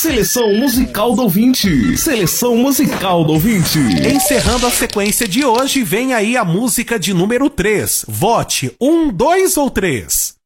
Seleção musical do ouvinte. Seleção musical do ouvinte. Encerrando a sequência de hoje, vem aí a música de número 3. Vote 1, 2 ou 3?